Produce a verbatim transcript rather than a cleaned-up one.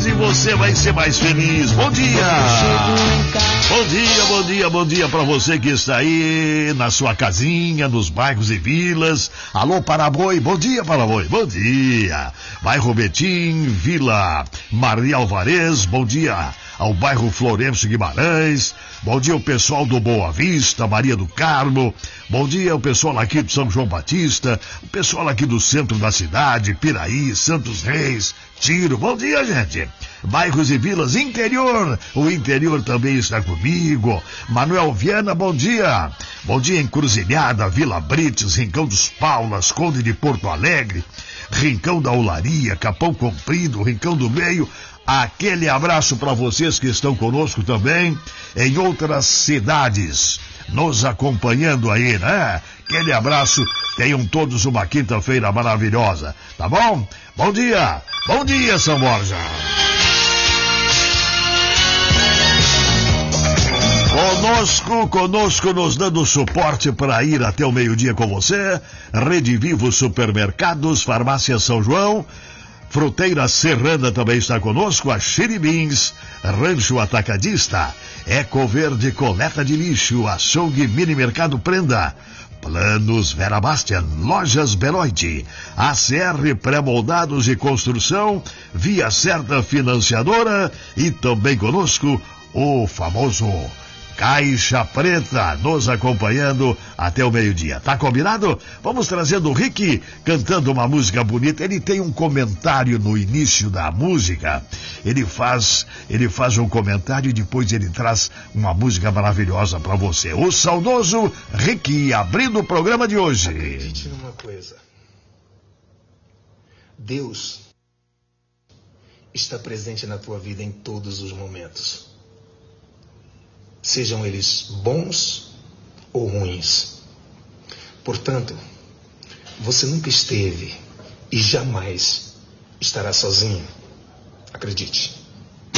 e você vai ser mais feliz. Bom dia! Bom dia, bom dia, bom dia pra você que está aí na sua casinha, nos bairros e vilas. Alô, Paraboi, bom dia, Paraboi, bom dia. Bairro Betim, Vila Maria Alvarez, bom dia ao bairro Florencio Guimarães. Bom dia ao pessoal do Boa Vista, Maria do Carmo. Bom dia ao pessoal aqui do São João Batista, o pessoal aqui do centro da cidade, Piraí, Santos Reis, Tiro. Bom dia, gente. Bairros e vilas interior, o interior também está comigo. Manuel Viana, bom dia. Bom dia, Encruzilhada, Vila Brites, Rincão dos Paulas, Conde de Porto Alegre, Rincão da Olaria, Capão Comprido, Rincão do Meio. Aquele abraço para vocês que estão conosco também em outras cidades, nos acompanhando aí, né? Aquele abraço, tenham todos uma quinta-feira maravilhosa, tá bom? Bom dia, bom dia, São Borja. Conosco, conosco, nos dando suporte para ir até o meio-dia com você, Rede Vivo Supermercados, Farmácia São João, Fruteira Serrana também está conosco, a Xiribins, Rancho Atacadista, Eco Verde Coleta de Lixo, Açougue Mini Mercado Prenda, Planos Vera Bastian, Lojas Beloit, A C R Pré-Moldados e Construção, Via Certa Financiadora e também conosco o famoso Caixa Preta, nos acompanhando até o meio-dia. Tá combinado? Vamos trazendo o Rick cantando uma música bonita. Ele tem um comentário no início da música. Ele faz, ele faz um comentário e depois ele traz uma música maravilhosa para você. O saudoso Rick abrindo o programa de hoje. Acredite numa coisa. Deus está presente na tua vida em todos os momentos. Sejam eles bons ou ruins. Portanto, você nunca esteve e jamais estará sozinho. Acredite.